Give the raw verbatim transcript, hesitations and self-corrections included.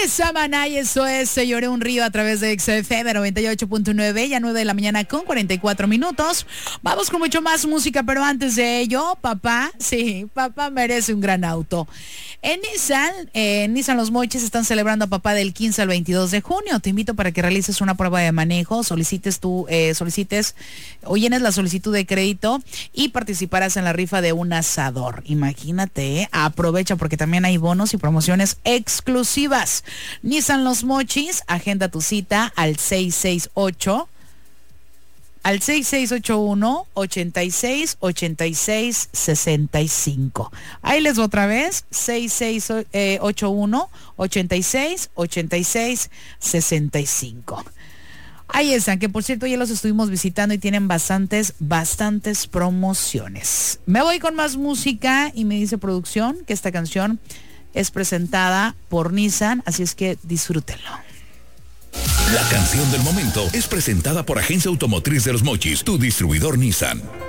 Vanessa Maná, y eso es Se Lloré un Río a través de X F M noventa y ocho punto nueve, ya nueve de la mañana con cuarenta y cuatro minutos. Vamos con mucho más música, pero antes de ello, papá, sí, papá merece un gran auto. En Nissan, eh, en Nissan Los Mochis están celebrando a papá del quince al veintidós de junio. Te invito para que realices una prueba de manejo, solicites tú, eh, solicites o llenes la solicitud de crédito y participarás en la rifa de un asador. Imagínate, eh, aprovecha porque también hay bonos y promociones exclusivas. Nissan Los Mochis, agenda tu cita al seis seis ocho al seis seis ocho uno, ochenta y seis, ochenta y seis, sesenta y cinco. Ahí les voy otra vez, seis seis ocho uno, ochenta y seis, ochenta y seis, sesenta y cinco. Ahí están, que por cierto ya los estuvimos visitando y tienen bastantes, bastantes promociones. Me voy con más música y me dice producción que esta canción es presentada por Nissan, así es que disfrútenlo. La canción del momento es presentada por Agencia Automotriz de Los Mochis, tu distribuidor Nissan.